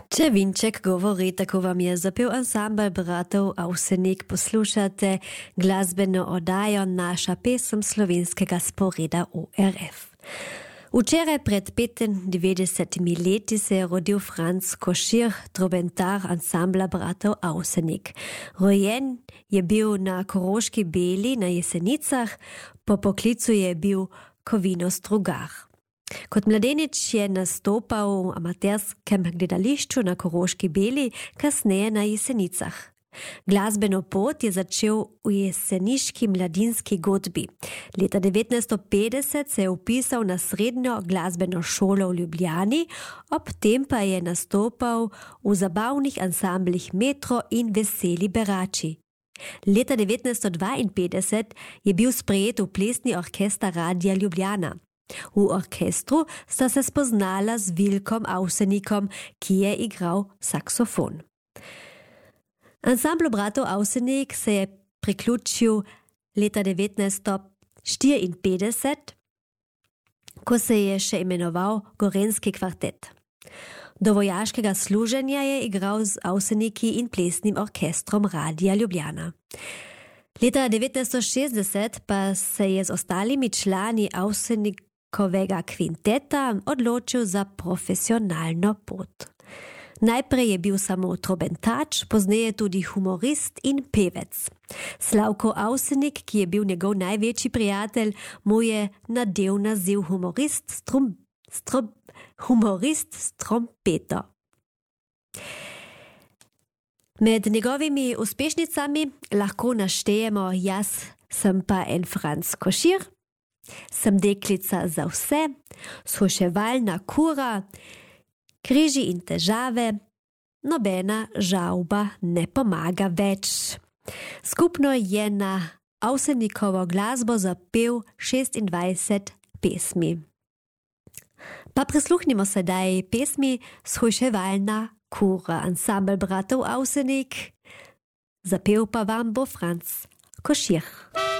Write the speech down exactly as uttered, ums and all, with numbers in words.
Čevinček govori, tako vam je zapel ansambl bratov Avsenik. Poslušate glasbeno oddajo Naša pesem slovenskega sporeda O R F. Včeraj pred petindevetdesetimi leti se je rodil Franc Košir, trobentar ansambla bratov Avsenik. Rojen je bil na Koroški Beli na Jesenicah, po poklicu je bil kovinostrugar. Kot mladenič je nastopal v amaterskem gledališču na Koroški Beli, kasneje na Jesenicah. Glasbeno pot je začel v jeseniški mladinski godbi. Leta devetnajststo petdeset se je vpisal na srednjo glasbeno šolo v Ljubljani, ob tem pa je nastopal v zabavnih ansamblih Metro in Veseli berači. Leta devetnajststo dvainpetdeset je bil sprejet v plesni orkester Radia Ljubljana. V orkestru sta se spoznala z Vilkom Avsenikom, ki je igral saksofon. Ansamblu bratov Avsenik se je priključil leta devetnajststo štiriinpetdeset, ko se je še imenoval Gorenski kvartet. Do vojaškega služenja je igral z Avseniki in plesnim orkestrom Radia Ljubljana. Leta devetnajststo šestdeset pa se je z ostalimi člani Avsenik Kovega kvinteta odločil za profesionalno pot. Najprej je bil samo trobentač, pozneje tudi humorist in pevec. Slavko Avsenik, ki je bil njegov največji prijatelj, mu je nadel naziv humorist s trom, strom, humorist s trompeto. Med njegovimi uspešnicami lahko naštejemo Jaz sem pa en Franc Košir, Sem deklica za vse, Shujševalna kura, Križi in težave, Nobena žalba ne pomaga več. Skupno je na Avsenikovo glasbo zapel šestindvajset pesmi. Pa prisluhnimo sedaj pesmi Shujševalna kura, ansambel bratov Avsenik. Zapel pa vam bo Franc Košir.